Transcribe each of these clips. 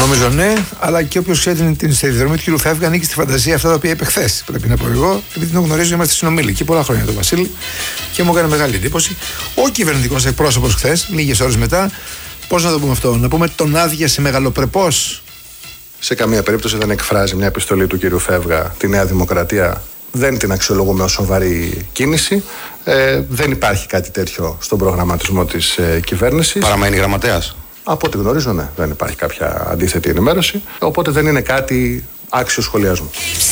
Νομίζω ναι, αλλά και όποιος ξέρει την σταδιοδρομή του κ. Φεύγα ανήκει στη φαντασία αυτά τα οποία είπε χθες. Πρέπει να πω εγώ, επειδή τον γνωρίζω, είμαστε συνομήλικοι πολλά χρόνια τον Βασίλη και μου έκανε μεγάλη εντύπωση. Ο κυβερνητικός εκπρόσωπος χθες, λίγες ώρες μετά, πώς να το πούμε αυτό, να πούμε τον άδειασε μεγαλοπρεπώς. Σε καμία περίπτωση δεν εκφράζει μια επιστολή του κ. Φεύγα τη Νέα Δημοκρατία. Δεν την αξιολογούμε ως σοβαρή κίνηση. Δεν υπάρχει κάτι τέτοιο στον προγραμματισμό της κυβέρνησης. Παραμένει γραμματέας. Από ό,τι γνωρίζω, ναι, δεν υπάρχει κάποια αντίθετη ενημέρωση. Οπότε δεν είναι κάτι άξιο σχολιασμού.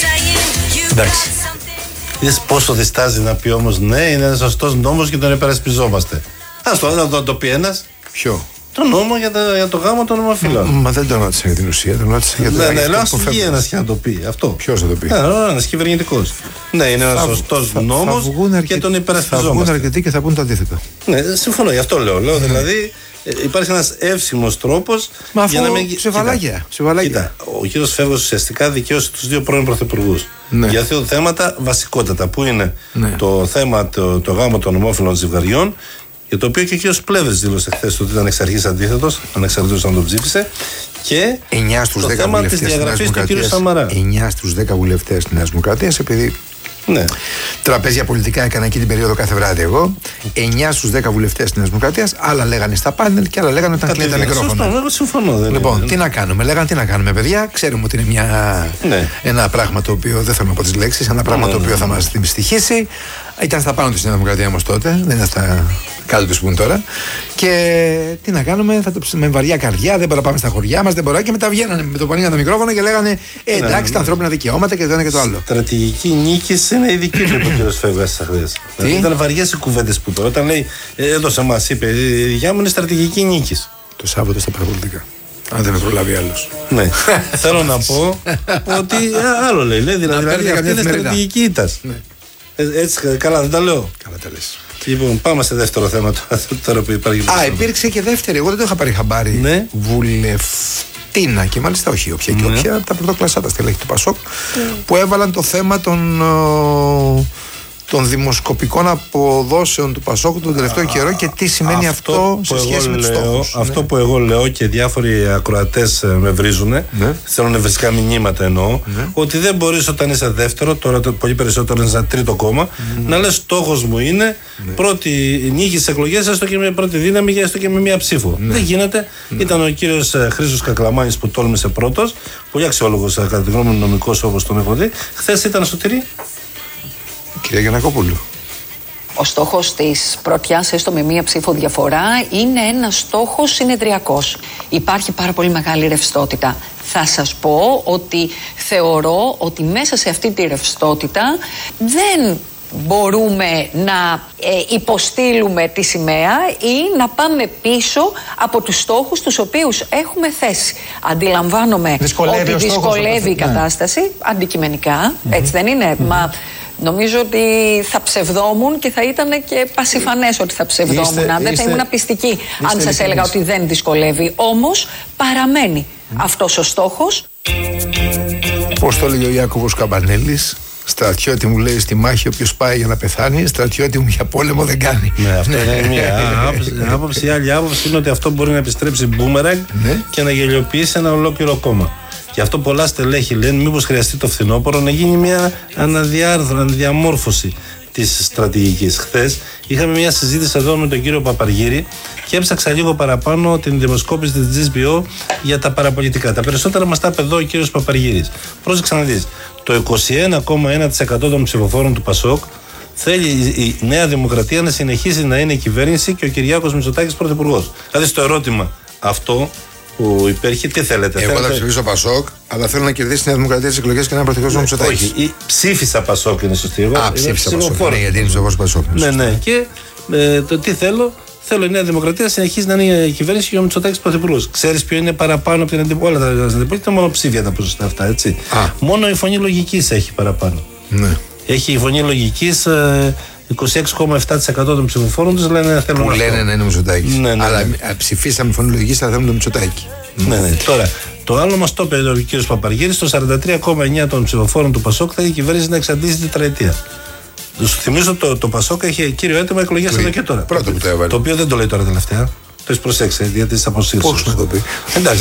Εντάξει. Είδες πόσο διστάζει να πει όμως ναι, είναι ένας σωστός νόμος και τον υπερασπιζόμαστε. Ας το πει ένας. Ποιο? Το νόμο για το γάμο των ομοφυλών. Μα δεν το ρώτησα για την ουσία, τον ρώτησα για το Ναι, ας βγει ένας και να το πει. Αυτό. Ποιος θα το πει? Ένας κυβερνητικός. Ναι, είναι ένας σωστός νόμος και τον υπερασπιζόμαστε. Θα βγουν αρκετοί και θα πούν το αντίθετο. Ναι, συμφωνώ, γι' αυτό λέω. Δηλαδή υπάρχει ένας εύσημος τρόπος για να μην. Ψεβαλάκια. Κοίτα, ο κύριος Φεύγος ουσιαστικά δικαίωσε τους δύο πρώην πρωθυπουργούς. Ναι. Για δύο θέματα βασικότατα, που είναι το θέμα το γάμο των ομόφυλων ζευγαριών, για το οποίο και ο κύριος Πλεύρης δήλωσε χθες ότι ήταν εξ αρχής αντίθετος, ανεξαρτήτως αν το ψήφισε, και 9 στους 10 το θέμα της διαγραφής του κύριου Σαμαρά. 9 στους 10 βουλευτές της Νέας Δημοκρατίας, επειδή ναι. τραπέζια πολιτικά έκανα εκεί την περίοδο κάθε βράδυ εγώ. 9 στους 10 βουλευτές της Νέας Δημοκρατίας, άλλα λέγανε στα πάνελ και άλλα λέγανε όταν κλείνει τα μικρόφωνα. Σωστό, εγώ συμφωνώ. Λοιπόν, τι να κάνουμε, λέγανε τι να κάνουμε, παιδιά. Ξέρουμε ότι είναι ένα πράγμα το οποίο δεν θέλω να πω τις λέξεις, ένα πράγμα το οποίο θα μας δυστυχήσει. Ήταν στα πάνω της Νέα Δημοκρατία όμως τότε, δεν ήταν στα κάτω του που είναι τώρα. Και τι να κάνουμε, με βαριά καρδιά, δεν μπορούμε να πάμε στα χωριά μας, δεν μπορούμε. Και μετά βγαίνανε με το πανί τα μικρόφωνα και λέγανε εντάξει, τα ανθρώπινα δικαιώματα και το ένα και το άλλο. Στρατηγική νίκη είναι η δική του, είπε ο κ. Φεύγας χθες. Ήταν βαριές οι κουβέντες που είπε. Όταν λέει, εδώ σε εμάς είπε, η δικιά μου είναι στρατηγική νίκη. Το Σάββατο στα παραπολιτικά. Αν δεν με προλάβει άλλος. Ναι. Θέλω να πω ότι άλλο λέει. Δηλαδή αυτή είναι στρατηγική ήττας. Έτσι, καλά, δεν τα λέω. Καλά τα λες. Λοιπόν, πάμε σε δεύτερο θέμα τώρα που υπάρχει. Υπήρξε και δεύτερη. Εγώ δεν το είχα πάρει χαμπάρι. Ναι. Βουλευτίνα και μάλιστα όχι όποια και όποια. Τα πρωτοκλασσά τα στελέχη του Πασόκ που έβαλαν το θέμα των δημοσκοπικών αποδόσεων του Πασόκ τον τελευταίο καιρό και τι σημαίνει αυτό σε σχέση με τους στόχους. Αυτό που εγώ λέω και διάφοροι ακροατές με βρίζουνε, θέλουν ευριστικά μηνύματα εννοώ, ότι δεν μπορείς όταν είσαι δεύτερο, τώρα πολύ περισσότερο είναι σαν τρίτο κόμμα, να λες στόχος μου είναι πρώτη νίκη στις εκλογές, έστω και με πρώτη δύναμη και έστω και με μία ψήφο. Δεν γίνεται. Ήταν ο κύριος Χρήστος Κακλαμάνης που τόλμησε πρώτος, πολύ αξιόλογος κατά τη γνώμη μου νομικός όπως τον έχω δει. Χθες ήταν στο τυρί. Κυρία Γιαννακόπουλου. Ο στόχος της πρωτιάς, έστω με μία ψήφο διαφορά, είναι ένας στόχος συνεδριακός. Υπάρχει πάρα πολύ μεγάλη ρευστότητα. Θα σας πω ότι θεωρώ ότι μέσα σε αυτή τη ρευστότητα δεν μπορούμε να υποστείλουμε τη σημαία ή να πάμε πίσω από τους στόχους τους οποίους έχουμε θέσει. Αντιλαμβάνομαι ότι δυσκολεύει η κατάσταση αντικειμενικά, έτσι δεν είναι? Μα νομίζω ότι θα ψευδόμουν και θα ήταν και πασιφανές ότι θα ψευδόμουν. Δεν θα ήμουν πιστική αν σας έλεγα ότι δεν δυσκολεύει. Όμως παραμένει αυτός ο στόχος. Πώς το έλεγε ο Ιάκωβος Καμπανέλης, στρατιώτη μου λέει στη μάχη όποιος πάει για να πεθάνει, στρατιώτη μου για πόλεμο δεν κάνει. Ναι, αυτό είναι μια άποψη. Η άλλη άποψη είναι ότι αυτό μπορεί να επιστρέψει μπούμεραγκ και να γελιοποιήσει ένα ολόκληρο κόμμα. Γι' αυτό πολλά στελέχη λένε μήπως χρειαστεί το φθινόπωρο να γίνει μια αναδιαμόρφωση της στρατηγικής. Χθες είχαμε μια συζήτηση εδώ με τον κύριο Παπαργύρη και έψαξα λίγο παραπάνω την δημοσκόπηση της GSBO για τα παραπολιτικά. Τα περισσότερα μας τα είπε εδώ ο κύριος Παπαργύρης. Πρόσεξε να δεις. Το 21,1% των ψηφοφόρων του Πασόκ θέλει η Νέα Δημοκρατία να συνεχίσει να είναι η κυβέρνηση και ο Κυριάκος Μητσοτάκης πρωθυπουργός. Δηλαδή στο ερώτημα αυτό που υπήρχε, τι θέλετε? Εγώ θα ψηφίσω Πασόκ, αλλά θέλω να κερδίσει η Νέα Δημοκρατία τις εκλογές και να είναι πρωθυπουργός ο Μητσοτάκης. Όχι, ψήφισα Πασόκ είναι σωστή. Ψήφισα Πασόκ. Ναι, γιατί είναι ψηφοφόρος Πασόκ. Ναι. Και το τι θέλω. Θέλω η Νέα Δημοκρατία να συνεχίσει να είναι η κυβέρνηση και ο Μητσοτάκης πρωθυπουργός. Ξέρεις ποιο είναι παραπάνω από την αντιπολίτευση? Όλα τα αντιπολίτευση είναι μονοψήφια τα ποσοστά αυτά, έτσι. Μόνο η φωνή λογικής έχει παραπάνω. Ναι. Έχει η φωνή λογικής 26,7% των ψηφοφόρων τους λένε θέλουν. Που λένε να είναι Μητσοτάκης. Ναι. Αλλά ψηφίσαμε φωνή λογικής, αλλά θέλουν το Μητσοτάκη. Ναι. Τώρα, το άλλο μας το είπε ο κ. Παπαργύρης, το 43,9% των ψηφοφόρων του Πασόκ θέλει η κυβέρνηση να εξαντλήσει την τετραετία. Σου θυμίζω το Πασόκ έχει κύριο έτοιμα εκλογές εδώ και τώρα. Πρώτο που το έβαλε. Το οποίο δεν το λέει τώρα τελευταία. Το έχει προσέξει γιατί τι αποσύρσει. Πώς να το πει? Εντάξει.